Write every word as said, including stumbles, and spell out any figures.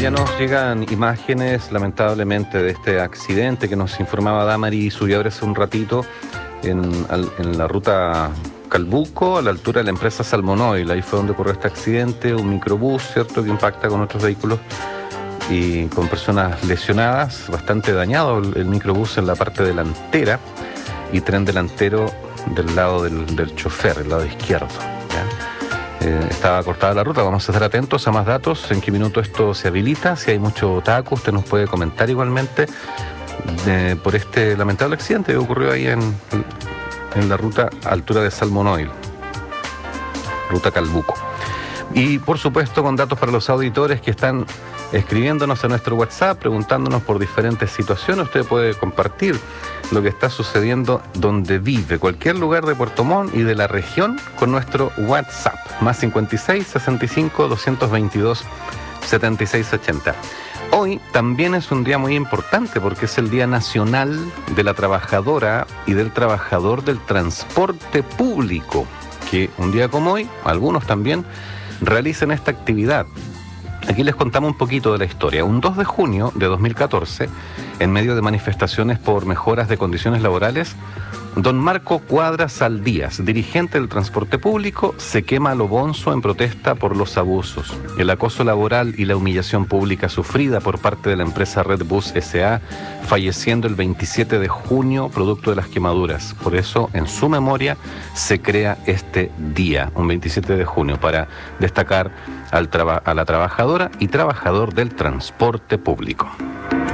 ya nos llegan imágenes, lamentablemente, de este accidente que nos informaba Damari Subiabre hace un ratito en, al, en la ruta Calbuco, a la altura de la empresa Salmon Oil. Ahí fue donde ocurrió este accidente, un microbús, ¿cierto?, que impacta con otros vehículos y con personas lesionadas, bastante dañado el, el microbús en la parte delantera y tren delantero del lado del, del chofer, el lado izquierdo, ¿ya? Eh, estaba cortada la ruta. Vamos a estar atentos a más datos, en qué minuto esto se habilita. Si hay mucho taco, usted nos puede comentar igualmente de, por este lamentable accidente que ocurrió ahí en, en la ruta altura de Salmon Oil, ruta Calbuco. Y por supuesto con datos para los auditores que están escribiéndonos a nuestro WhatsApp, preguntándonos por diferentes situaciones. Usted puede compartir lo que está sucediendo donde vive, cualquier lugar de Puerto Montt y de la región, con nuestro WhatsApp, más cincuenta y seis, sesenta y cinco, doscientos veintidós, setenta y seis ochenta. Hoy también es un día muy importante porque es el Día Nacional de la Trabajadora y del Trabajador del Transporte Público, que un día como hoy, algunos también, realizan esta actividad. Aquí les contamos un poquito de la historia. Un dos de junio de dos mil catorce, en medio de manifestaciones por mejoras de condiciones laborales, don Marco Cuadra Saldías, dirigente del transporte público, se quema a lo bonzo en protesta por los abusos, el acoso laboral y la humillación pública sufrida por parte de la empresa Redbus S A, falleciendo el veintisiete de junio producto de las quemaduras. Por eso, en su memoria, se crea este día, un veintisiete de junio, para destacar al traba- a la trabajadora y trabajador del transporte público.